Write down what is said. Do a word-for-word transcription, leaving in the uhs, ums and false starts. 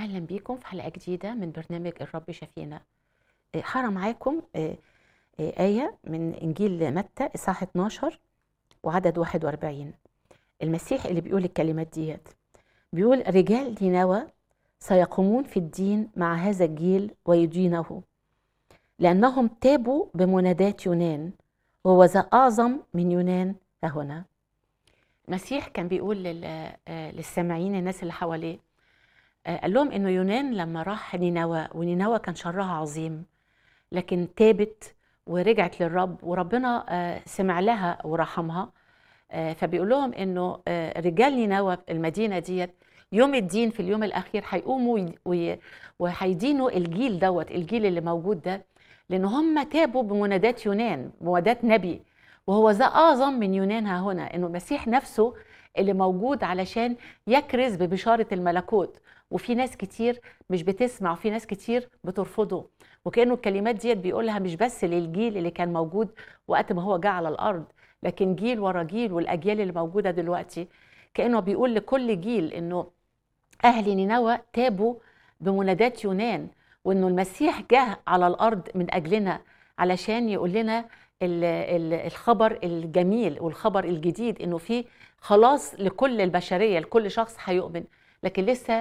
أهلا بيكم في حلقة جديدة من برنامج الرب شفينا. آه، هقرا معاكم آه، آه، آية من إنجيل متى إصحاح اتناشر وعدد واحد وأربعين. المسيح اللي بيقول الكلمات ديت بيقول: رجال نينوى سيقومون في الدين مع هذا الجيل ويدينه، لأنهم تابوا بمنادات يونان، وهو ذا أعظم من يونان هنا. المسيح كان بيقول لل- آه، للسامعين، الناس اللي حواليه، آه، قال لهم انه يونان لما راح نينوى، ونينوى كان شرها عظيم، لكن تابت ورجعت للرب، وربنا آه، سمع لها ورحمها. آه، فبيقول لهم انه آه، رجال نينوى المدينه ديت يوم الدين في اليوم الاخير هيقوموا وي- وي- وهيدينوا الجيل دوت الجيل اللي موجود ده، لان هم تابوا بمنادات يونان، منادات نبي، وهو ذا اعظم من يونان ها هنا، انه المسيح نفسه اللي موجود علشان يكرز ببشاره الملكوت. وفي ناس كتير مش بتسمع، وفي ناس كتير بترفضه، وكانه الكلمات ديت بيقولها مش بس للجيل اللي كان موجود وقت ما هو جه على الارض، لكن جيل ورا جيل، والاجيال اللي موجوده دلوقتي. كانه بيقول لكل جيل انه اهل نينوى تابوا بمنادات يونان، وانه المسيح جه على الارض من اجلنا علشان يقول لنا ال- ال- الخبر الجميل والخبر الجديد، انه في خلاص لكل البشريه، لكل شخص هيؤمن. لكن لسه